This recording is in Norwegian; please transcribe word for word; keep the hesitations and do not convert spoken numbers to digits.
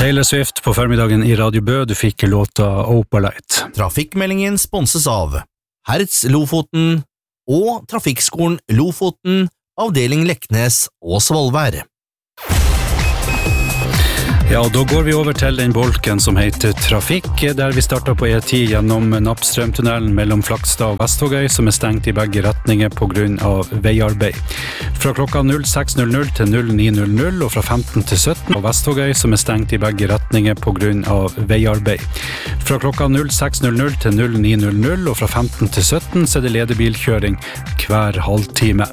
Taylor Swift på förmiddagen i Radio Bø, du fikk låta Opalite. Trafikkmeldingen sponses av Hertz Lofoten og Trafikkskolen Lofoten, avdeling Leknes og Svolvær. Ja, da går vi over til den bolken som heter Trafikk, der vi starter på E ti gjennom Nappstrømtunnelen mellom Flakstad og Vestvågøy, som er stengt i begge retninger på grunn av veiarbeid. Fra klokka seks null null til ni null null og fra femten til sytten, og Vestvågøy, som er stengt i begge retninger på grunn av veiarbeid. Fra klokka seks null null til ni null null og fra femten til sytten, så er det ledebilkjøring hver halvtime.